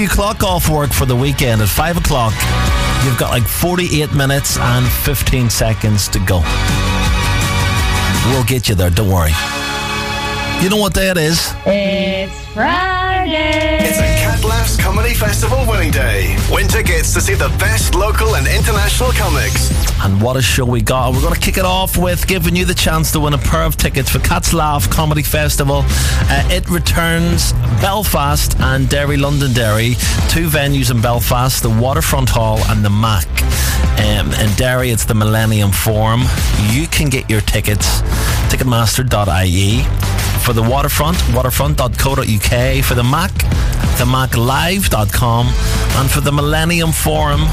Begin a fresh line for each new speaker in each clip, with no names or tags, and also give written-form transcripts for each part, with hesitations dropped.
You clock off work for the weekend at 5 o'clock. You've got like 48 minutes and 15 seconds to go. We'll get you there, don't worry. You know what day it is?
It's Friday.
It's a Cat Laughs Comedy Festival winning day. Win tickets to see the best local and international comics.
And what a show we got. We're going to kick it off with giving you the chance to win a pair of tickets for Cats Laugh Comedy Festival. It returns Belfast and Derry, Londonderry. Two venues in Belfast, the Waterfront Hall and the Mac. In Derry, it's the Millennium Forum. You can get your tickets, ticketmaster.ie. For the Waterfront, waterfront.co.uk. For the Mac, themaclive.com. And for the Millennium Forum,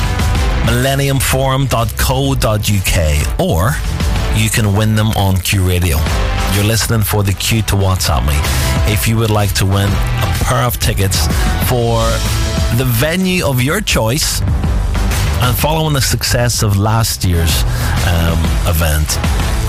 millenniumforum.co.uk. Or you can win them on Q Radio. You're listening for the Q to WhatsApp me if you would like to win a pair of tickets for the venue of your choice. And following the success of last year's event,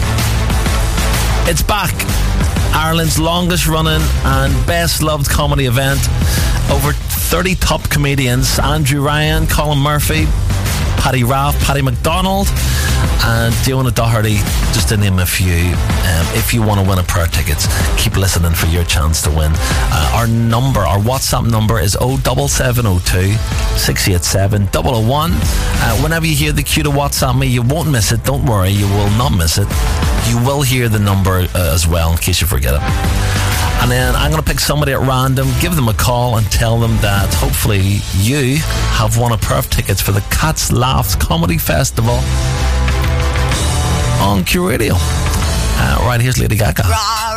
it's back. Ireland's longest running and best loved comedy event. Over 30 top comedians: Andrew Ryan, Colin Murphy, Paddy Ralph, Paddy McDonald, and Diona Doherty, just to name a few. If you want to win a pair of tickets, keep listening for your chance to win. Our WhatsApp number is 07702 687 001. Whenever you hear the cue to WhatsApp me, you won't miss it. Don't worry, you will not miss it. You will hear the number as well, in case you forget it. And then I'm going to pick somebody at random, give them a call and tell them that hopefully you have won a pair of tickets for the Cats Laughs Comedy Festival on Q Radio. Right, here's Lady Gaga.